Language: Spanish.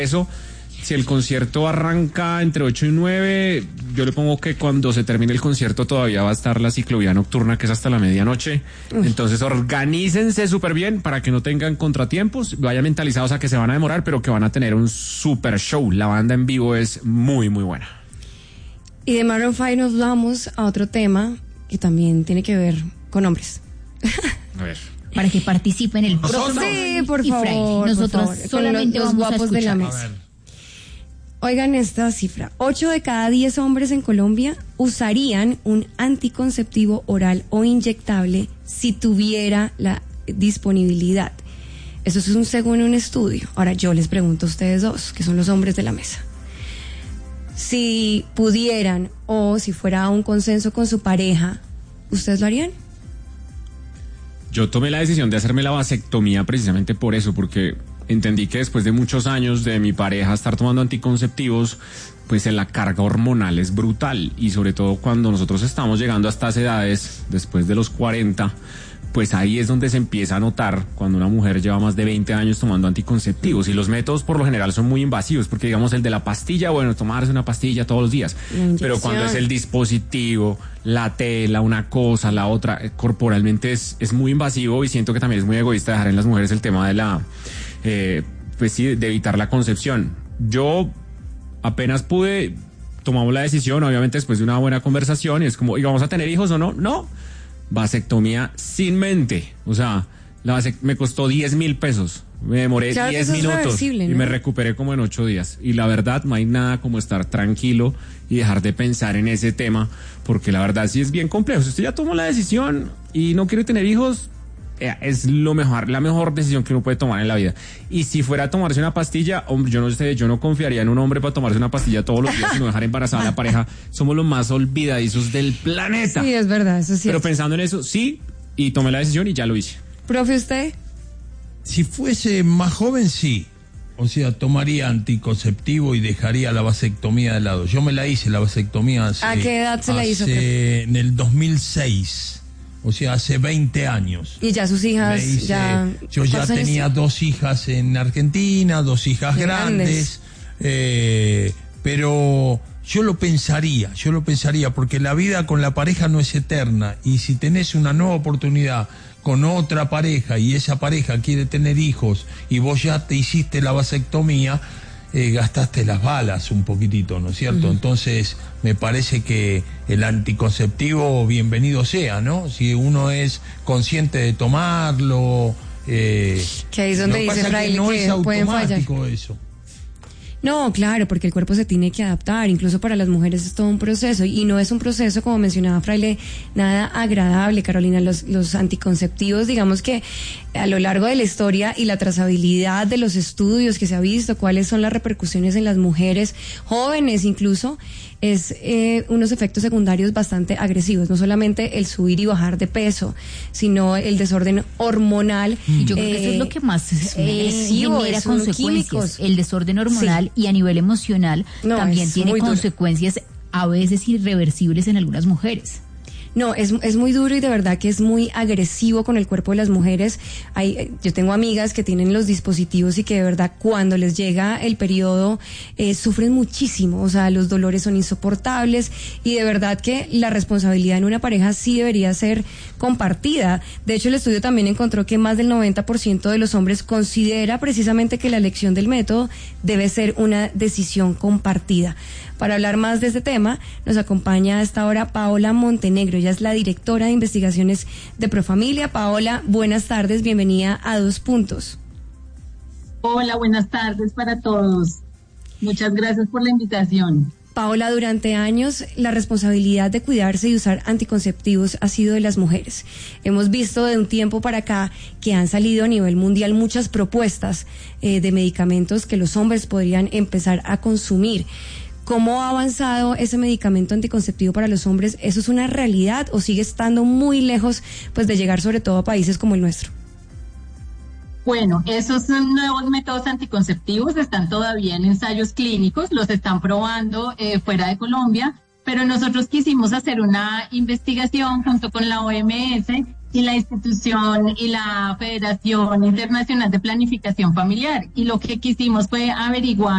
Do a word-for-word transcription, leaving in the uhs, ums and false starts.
Eso, si el concierto arranca entre ocho y nueve, yo le pongo que cuando se termine el concierto todavía va a estar la ciclovía nocturna, que es hasta la medianoche. Uf. Entonces organícense súper bien para que no tengan contratiempos, vayan mentalizados a que se van a demorar, pero que van a tener un super show. La banda en vivo es muy, muy buena. Y de Maroon cinco nos vamos a otro tema que también tiene que ver con hombres. A ver. Para que participen en el próximo. Sí, por favor. Nosotros por favor. solamente los, los vamos guapos a de la escuchar. mesa. Oigan esta cifra. ocho de cada diez hombres en Colombia usarían un anticonceptivo oral o inyectable si tuviera la disponibilidad. Eso es un, según un estudio. Ahora yo les pregunto a ustedes dos, que son los hombres de la mesa. Si pudieran o si fuera un consenso con su pareja, ¿ustedes lo harían? Yo tomé la decisión de hacerme la vasectomía precisamente por eso, porque entendí que después de muchos años de mi pareja estar tomando anticonceptivos, pues la carga hormonal es brutal, y sobre todo cuando nosotros estamos llegando a estas edades, después de los cuarenta, pues ahí es donde se empieza a notar cuando una mujer lleva más de veinte años tomando anticonceptivos, y los métodos por lo general son muy invasivos, porque digamos el de la pastilla, bueno, tomarse una pastilla todos los días, pero cuando es el dispositivo, la tela, una cosa, la otra, corporalmente es, es muy invasivo, y siento que también es muy egoísta dejar en las mujeres el tema de la... Eh, pues sí, de evitar la concepción. Yo apenas pude, tomamos la decisión, obviamente después de una buena conversación, y es como, ¿y vamos a tener hijos o no? No, vasectomía sin mente. O sea, la vasect- me costó diez mil pesos, me demoré claro diez minutos, ¿no? Y me recuperé como en ocho días. Y la verdad, no hay nada como estar tranquilo y dejar de pensar en ese tema, porque la verdad sí es bien complejo. Si usted ya tomó la decisión y no quiere tener hijos, es lo mejor, la mejor decisión que uno puede tomar en la vida. Y si fuera a tomarse una pastilla, hombre, yo no sé, yo no confiaría en un hombre para tomarse una pastilla todos los días, sino dejar embarazada a la pareja. Somos los más olvidadizos del planeta. Sí, es verdad, eso sí. Pero pensando en eso, sí, y tomé la decisión y ya lo hice. Profe, ¿usted? Si fuese más joven, sí. O sea, tomaría anticonceptivo y dejaría la vasectomía de lado. Yo me la hice, la vasectomía hace... ¿A qué edad se la hizo, profe? En el dos mil seis. O sea, hace veinte años. Y ya sus hijas, hice, ya... Yo ya tenía años? dos hijas en Argentina, dos hijas grandes, grandes eh, pero yo lo pensaría, yo lo pensaría, porque la vida con la pareja no es eterna, y si tenés una nueva oportunidad con otra pareja y esa pareja quiere tener hijos y vos ya te hiciste la vasectomía, Eh, gastaste las balas un poquitito, ¿no es cierto? Uh-huh. Entonces, me parece que el anticonceptivo bienvenido sea, ¿no? Si uno es consciente de tomarlo... Eh, que ahí es donde dice Fraile que no que es pueden fallar. Eso. No, claro, porque el cuerpo se tiene que adaptar, incluso para las mujeres es todo un proceso, y no es un proceso, como mencionaba Fraile, nada agradable, Carolina. Los, los anticonceptivos, digamos que a lo largo de la historia y la trazabilidad de los estudios que se ha visto, cuáles son las repercusiones en las mujeres jóvenes incluso, es eh, unos efectos secundarios bastante agresivos, no solamente el subir y bajar de peso, sino el desorden hormonal. Y yo creo eh, que eso es lo que más es, eh, genera consecuencias, químicos. El desorden hormonal, sí. Y a nivel emocional no, también tiene consecuencias duro. A veces irreversibles en algunas mujeres. No, es, es muy duro, y de verdad que es muy agresivo con el cuerpo de las mujeres. Hay, yo tengo amigas que tienen los dispositivos y que de verdad cuando les llega el periodo eh, sufren muchísimo, o sea, los dolores son insoportables, y de verdad que la responsabilidad en una pareja sí debería ser compartida. De hecho, el estudio también encontró que más del noventa por ciento de los hombres considera precisamente que la elección del método debe ser una decisión compartida. Para hablar más de este tema, nos acompaña a esta hora Paola Montenegro. Ella es la directora de investigaciones de Profamilia. Paola, buenas tardes, bienvenida a Dos Puntos. Hola, buenas tardes para todos. Muchas gracias por la invitación. Paola, durante años la responsabilidad de cuidarse y usar anticonceptivos ha sido de las mujeres. Hemos visto de un tiempo para acá que han salido a nivel mundial muchas propuestas eh, de medicamentos que los hombres podrían empezar a consumir. ¿Cómo ha avanzado ese medicamento anticonceptivo para los hombres? ¿Eso es una realidad o sigue estando muy lejos, pues, de llegar sobre todo a países como el nuestro? Bueno, esos nuevos métodos anticonceptivos están todavía en ensayos clínicos, los están probando eh, fuera de Colombia, pero nosotros quisimos hacer una investigación junto con la O M S y la institución y la Federación Internacional de Planificación Familiar, y lo que quisimos fue averiguar